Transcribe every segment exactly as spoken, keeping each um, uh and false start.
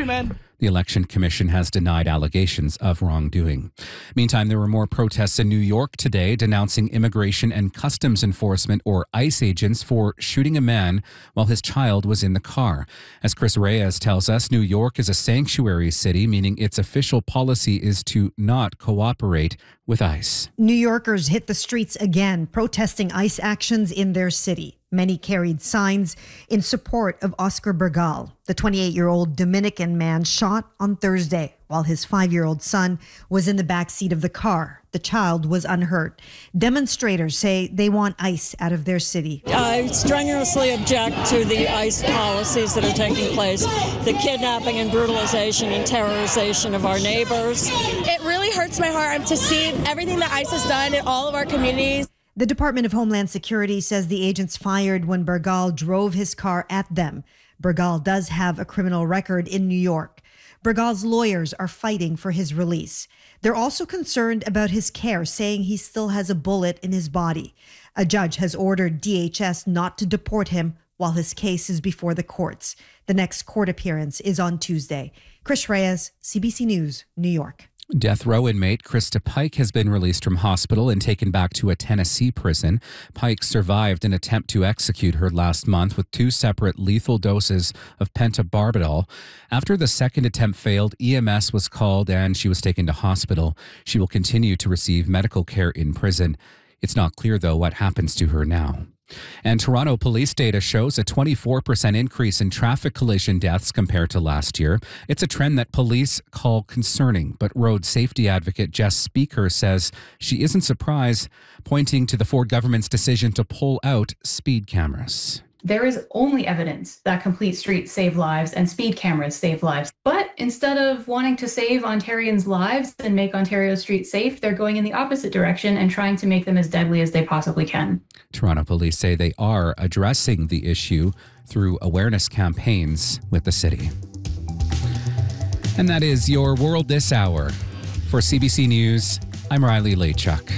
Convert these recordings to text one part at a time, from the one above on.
man. The Election Commission has denied allegations of wrongdoing. Meantime, there were more protests in New York today denouncing Immigration and Customs Enforcement, or ICE agents, for shooting a man while his child was in the car. As Chris Reyes tells us, New York is a sanctuary city, meaning its official policy is to not cooperate with ICE. New Yorkers hit the streets again, protesting ICE actions in their city. Many carried signs in support of Oscar Bergal, the twenty-eight-year-old Dominican man shot on Thursday while his five-year-old son was in the back seat of the car. The child was unhurt. Demonstrators say they want ICE out of their city. I strenuously object to the ICE policies that are taking place, the kidnapping and brutalization and terrorization of our neighbors. It really hurts my heart to see everything that ICE has done in all of our communities. The Department of Homeland Security says the agents fired when Bergal drove his car at them. Bergal does have a criminal record in New York. Bergal's lawyers are fighting for his release. They're also concerned about his care, saying he still has a bullet in his body. A judge has ordered D H S not to deport him while his case is before the courts. The next court appearance is on Tuesday. Chris Reyes, C B C News, New York. Death row inmate Krista Pike has been released from hospital and taken back to a Tennessee prison. Pike survived an attempt to execute her last month with two separate lethal doses of pentobarbital. After the second attempt failed, E M S was called and she was taken to hospital. She will continue to receive medical care in prison. It's not clear, though, what happens to her now. And Toronto police data shows a twenty-four percent increase in traffic collision deaths compared to last year. It's a trend that police call concerning, but road safety advocate Jess Speaker says she isn't surprised, pointing to the Ford government's decision to pull out speed cameras. There is only evidence that complete streets save lives and speed cameras save lives. But instead of wanting to save Ontarians' lives and make Ontario streets safe, they're going in the opposite direction and trying to make them as deadly as they possibly can. Toronto police say they are addressing the issue through awareness campaigns with the city. And that is your World This Hour. For C B C News, I'm Riley Lachuk.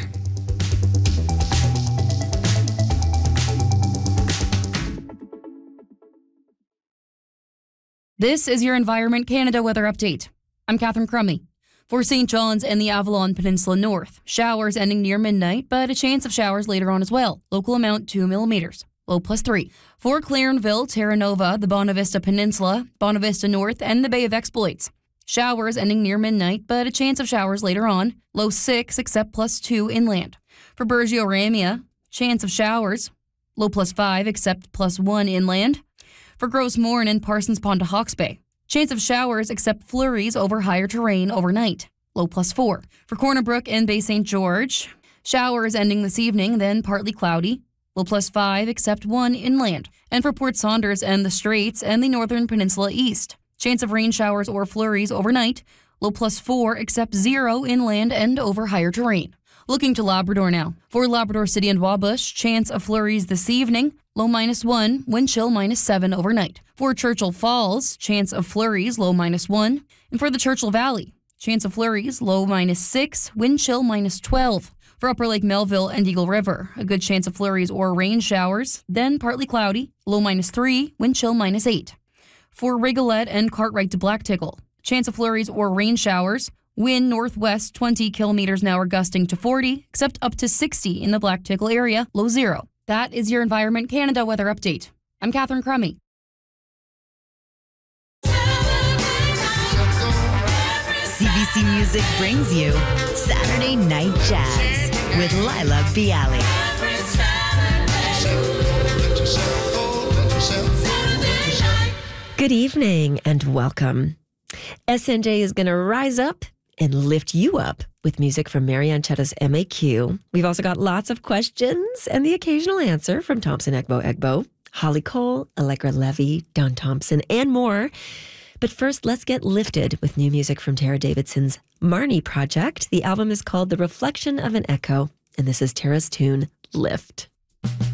This is your Environment Canada weather update. I'm Catherine Crummy. For Saint John's and the Avalon Peninsula North, showers ending near midnight, but a chance of showers later on as well. Local amount two millimeters. Low plus three. For Clarenville, Terra Nova, the Bonavista Peninsula, Bonavista North, and the Bay of Exploits. Showers ending near midnight, but a chance of showers later on. Low six, except plus two inland. For Burgeo Ramia, chance of showers. Low plus five, except plus one inland. For Gross Mourne and Parsons Pond to Hawke's Bay. Chance of showers except flurries over higher terrain overnight. Low plus four. For Corner Brook and Bay Saint George, showers ending this evening, then partly cloudy. Low plus five except one inland. And for Port Saunders and the Straits and the Northern Peninsula East. Chance of rain showers or flurries overnight. Low plus four except zero inland and over higher terrain. Looking to Labrador now. For Labrador City and Wabush, chance of flurries this evening. Low minus one, wind chill minus seven overnight. For Churchill Falls, chance of flurries, low minus one. And for the Churchill Valley, chance of flurries, low minus six, wind chill minus twelve. For Upper Lake Melville and Eagle River, a good chance of flurries or rain showers, then partly cloudy, low minus three, wind chill minus eight. For Rigolette and Cartwright to Blacktickle, chance of flurries or rain showers, wind northwest twenty kilometers an hour gusting to forty, except up to sixty in the Blacktickle area, low zero. That is your Environment Canada weather update. I'm Catherine Crummy. C B C Music brings you Saturday Night Jazz with Lila Bialy. Good evening and welcome. S N J is going to rise up and lift you up with music from Marianne Chetta's M A Q. We've also got lots of questions and the occasional answer from Thompson Egbo Egbo, Holly Cole, Allegra Levy, Don Thompson, and more. But first, let's get lifted with new music from Tara Davidson's Marnie project. The album is called The Reflection of an Echo, and this is Tara's tune, Lift.